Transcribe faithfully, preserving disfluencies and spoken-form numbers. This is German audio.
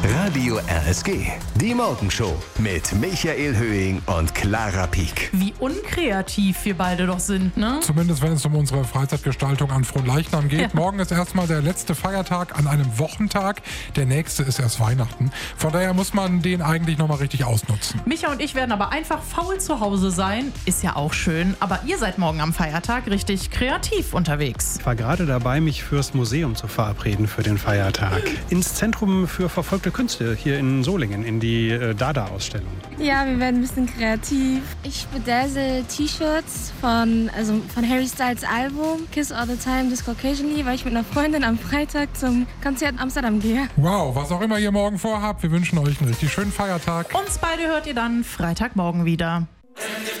Radio R S G, die Morgenshow mit Michael Höhing und Clara Pieck. Wie unkreativ wir beide doch sind, ne? Zumindest wenn es um unsere Freizeitgestaltung an Fronleichnam geht. Ja. Morgen ist erstmal der letzte Feiertag an einem Wochentag. Der nächste ist erst Weihnachten. Von daher muss man den eigentlich nochmal richtig ausnutzen. Micha und ich werden aber einfach faul zu Hause sein. Ist ja auch schön. Aber ihr seid morgen am Feiertag richtig kreativ unterwegs. Ich war gerade dabei, mich fürs Museum zu verabreden für den Feiertag. Ins Zentrum für verfolgte Künste hier in Solingen, in die äh, Dada-Ausstellung. Ja, wir werden ein bisschen kreativ. Ich bedazzle T-Shirts von, also von Harry Styles Album Kiss All the Time, Disco Occasionally, weil ich mit einer Freundin am Freitag zum Konzert in Amsterdam gehe. Wow, was auch immer ihr morgen vorhabt, wir wünschen euch einen richtig schönen Feiertag. Uns beide hört ihr dann Freitagmorgen wieder.